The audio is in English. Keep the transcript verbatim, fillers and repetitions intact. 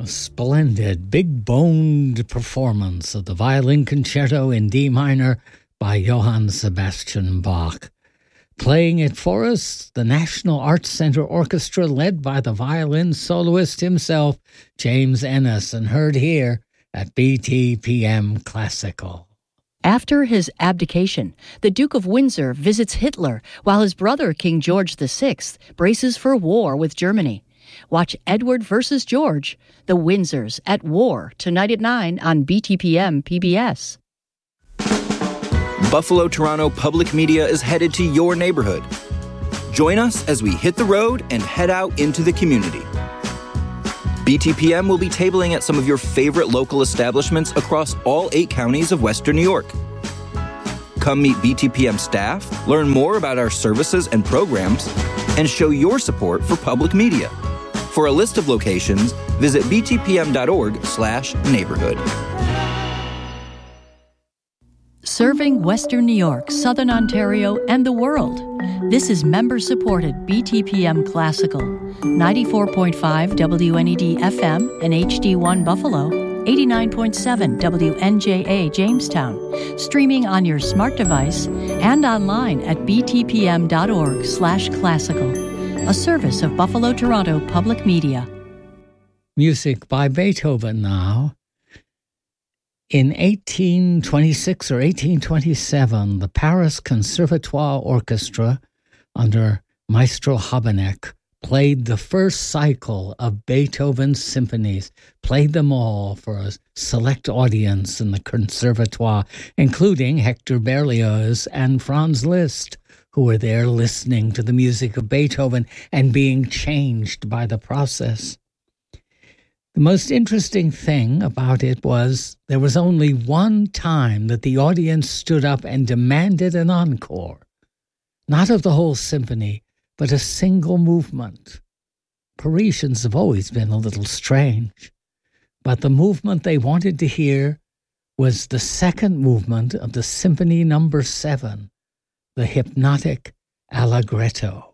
A splendid, big-boned performance of the Violin Concerto in D minor by Johann Sebastian Bach. Playing it for us, the National Arts Center Orchestra, led by the violin soloist himself, James Ennis, and heard here at B T P M Classical. After his abdication, the Duke of Windsor visits Hitler, while his brother, King George the Sixth, braces for war with Germany. Watch Edward versus George, The Windsors at War, tonight at nine on B T P M P B S. Buffalo Toronto Public Media is headed to your neighborhood. Join us as we hit the road and head out into the community. B T P M will be tabling at some of your favorite local establishments across all eight counties of Western New York. Come meet B T P M staff, learn more about our services and programs, and show your support for public media. For a list of locations, visit b t p m dot org slash neighborhood. Serving Western New York, Southern Ontario, and the world. This is member-supported B T P M Classical, ninety-four point five W N E D F M and H D one Buffalo, eighty-nine point seven W N J A Jamestown, streaming on your smart device and online at b t p m dot org slash classical, a service of Buffalo Toronto Public Media. Music by Beethoven now. In eighteen twenty-six or eighteen twenty-seven, the Paris Conservatoire Orchestra, under Maestro Habeneck, played the first cycle of Beethoven's symphonies, played them all for a select audience in the Conservatoire, including Hector Berlioz and Franz Liszt, who were there listening to the music of Beethoven and being changed by the process. The most interesting thing about it was there was only one time that the audience stood up and demanded an encore, not of the whole symphony, but a single movement. Parisians have always been a little strange, but the movement they wanted to hear was the second movement of the Symphony Number Seven, the hypnotic Allegretto.